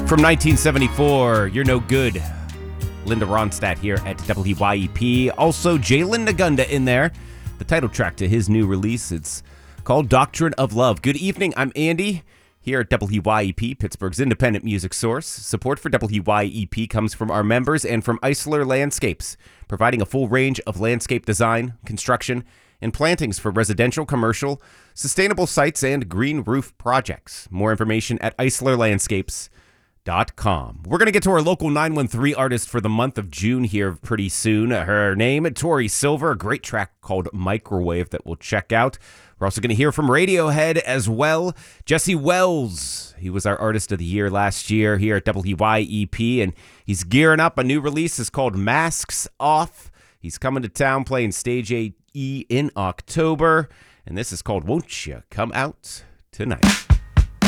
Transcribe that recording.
From 1974, You're No Good. Linda Ronstadt here at WYEP. Also, Jalen Nagunda in there. The title track to his new release. It's called Doctrine of Love. Good evening. I'm Andy here at WYEP, Pittsburgh's independent music source. Support for WYEP comes from our members and from Eisler Landscapes, providing a full range of landscape design, construction, and plantings for residential, commercial, sustainable sites, and green roof projects. More information at eislerlandscapes.com. We're going to get to our local 913 artist for the month of June here pretty soon. Her name, Tori Silver, a great track called Microwave that we'll check out. We're also going to hear from Radiohead as well. Jesse Wells, he was our Artist of the Year last year here at WYEP, and he's gearing up. A new release is called Masks Off. He's coming to town playing Stage AE in October, and this is called Won't You Come Out Tonight.